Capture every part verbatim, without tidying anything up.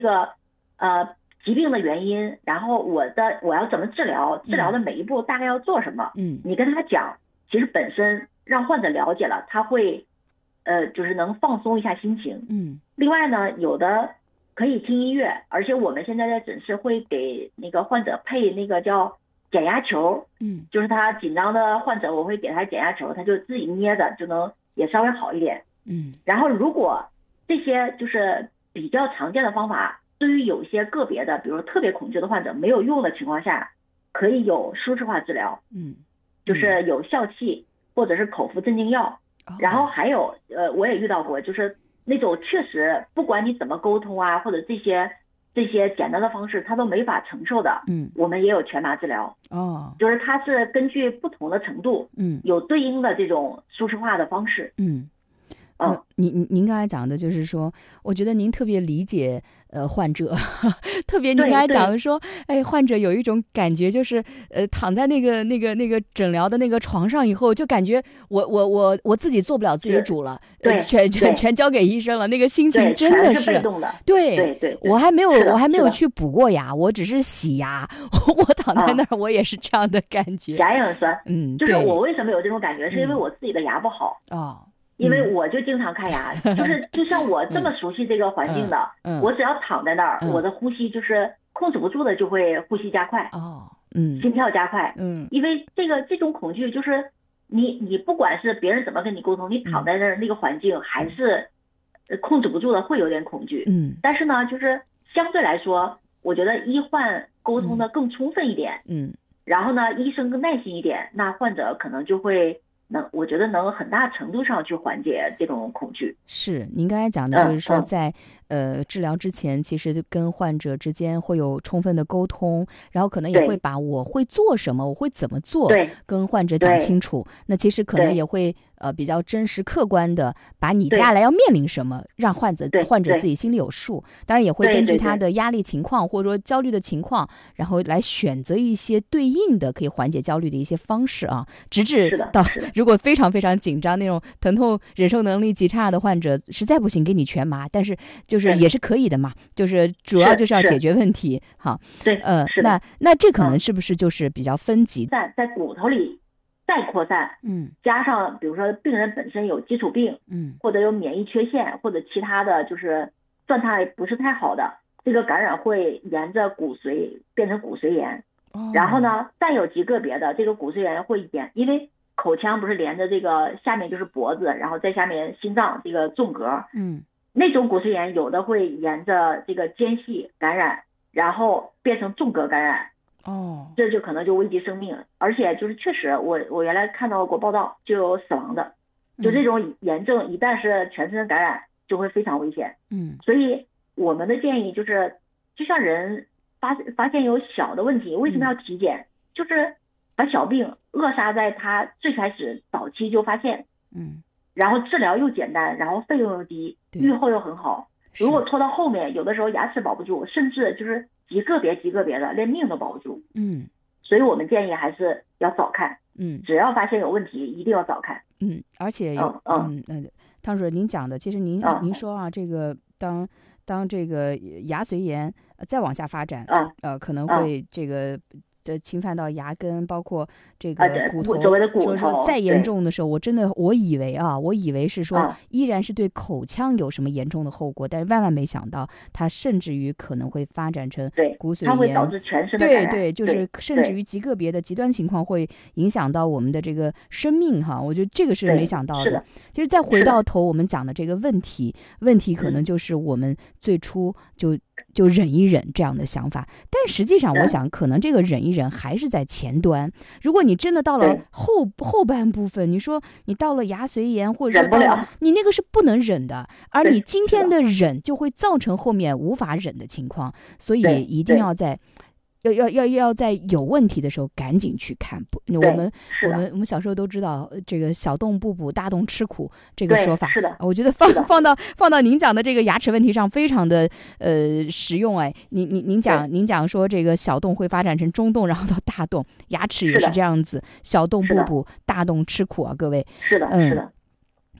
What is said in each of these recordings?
个呃疾病的原因，然后我的我要怎么治疗，治疗的每一步大概要做什么， 嗯， 你跟他讲，其实本身让患者了解了，他会呃就是能放松一下心情。 嗯， 另外呢，有的可以听音乐，而且我们现在在诊室会给那个患者配那个叫减压球， 嗯， 就是他紧张的患者，我会给他减压球，他就自己捏着就能也稍微好一点。 嗯， 然后如果这些就是比较常见的方法，对于有些个别的，比如特别恐惧的患者没有用的情况下，可以有舒适化治疗， 嗯， 就是有笑气或者是口服镇静药。 哦、 然后还有呃，我也遇到过，就是那种确实不管你怎么沟通啊，或者这些这些简单的方式他都没法承受的， 嗯， 我们也有全麻治疗。 哦， 就是它是根据不同的程度， 嗯， 有对应的这种舒适化的方式。 嗯。呃，您您您刚才讲的就是说，我觉得您特别理解呃患者，特别您刚才讲的说，哎，患者有一种感觉就是呃躺在那个那个那个诊疗的那个床上以后，就感觉我我我我自己做不了自己主了， 对， 呃、全全全交给医生了，那个心情真的是被动的。 对对 对, 对， 我还没有我还没有的去补过牙，我只是洗牙，我躺在那儿、嗯、我也是这样的感觉， 牙也很酸。 嗯， 就是我为什么有这种感觉，是因为我自己的牙不好。 哦。 因为我就经常看牙，嗯、就是就像我这么熟悉这个环境的， 嗯嗯、 我只要躺在那儿、嗯，我的呼吸就是控制不住的就会呼吸加快， 哦，嗯， 心跳加快， 嗯， 因为这个这种恐惧就是你你不管是别人怎么跟你沟通，你躺在那儿、嗯、那个环境还是控制不住的会有点恐惧， 嗯， 但是呢，就是相对来说，我觉得医患沟通的更充分一点， 嗯， 然后呢，医生更耐心一点，那患者可能就会。能，我觉得能很大程度上去缓解这种恐惧。 是，您刚才讲的就是说在，在、 嗯、 呃治疗之前，其实跟患者之间会有充分的沟通，然后可能也会把我会做什么，我会怎么做，跟患者讲清楚。那其实可能也会呃比较真实客观的把你接下来要面临什么，让患者患者自己心里有数。当然也会根据他的压力情况或者说焦虑的情况，然后来选择一些对应的可以缓解焦虑的一些方式啊，直至到。如果非常非常紧张，那种疼痛忍受能力极差的患者，实在不行给你全麻，但是就是也是可以的嘛，就是主要就是要解决问题。好， 对， 呃，那那这可能是不是就是比较分级？ 在在骨头里再扩散， 嗯， 加上比如说病人本身有基础病， 嗯， 或者有免疫缺陷，或者其他的就是状态不是太好的，这个感染会沿着骨髓变成骨髓炎。 哦、 然后呢，再有极个别的这个骨髓炎会沿，因为口腔不是连着这个下面就是脖子，然后在下面心脏这个纵隔， 嗯， 那种骨髓炎有的会沿着这个间隙感染，然后变成纵隔感染， 哦， 这就可能就危及生命，而且就是确实我我原来看到过报道就有死亡的，就这种炎症一旦是全身感染就会非常危险， 嗯， 所以我们的建议就是，就像人发发现有小的问题，为什么要体检？嗯、就是把小病扼杀在他最开始早期就发现， 嗯， 然后治疗又简单，然后费用又低，预后又很好。如果拖到后面，有的时候牙齿保不住，甚至就是极个别极个别的连命都保不住。 嗯， 所以我们建议还是要早看。 嗯， 只要发现有问题，一定要早看。 嗯，而且有嗯嗯，汤主任您讲的，其实您、嗯、您说啊，这个当当这个牙髓炎再往下发展， 嗯、 呃，可能会这个。这侵犯到牙根，包括这个骨头， 所谓的骨头， 说说再严重的时候，我真的我以为啊，我以为是说、 嗯、 依然是对口腔有什么严重的后果，但是万万没想到，它甚至于可能会发展成骨髓炎， 它会导致全身的感染。 对对，就是甚至于极个别的极端情况会影响到我们的这个生命哈，我觉得这个是没想到的。 的其实再回到头，我们讲的这个问题，问题可能就是我们最初就。就忍一忍这样的想法，但实际上我想可能这个忍一忍还是在前端。如果你真的到了后后半部分，你说你到了牙髓炎，或者说到了你那个是不能忍的，而你今天的忍就会造成后面无法忍的情况，所以一定要在要要要要在有问题的时候赶紧去看。不，我们我们我们小时候都知道这个小洞不补，大洞吃苦这个说法。 是的， 我觉得放放到放到您讲的这个牙齿问题上，非常的呃实用。哎，您您您讲您讲说这个小洞会发展成中洞，然后到大洞，牙齿也是这样子，小洞不补，大洞吃苦啊，各位。 是的，嗯、是的。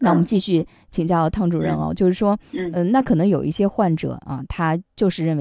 那我们继续请教汤主任哦，就是说，嗯、呃，那可能有一些患者啊，他就是认为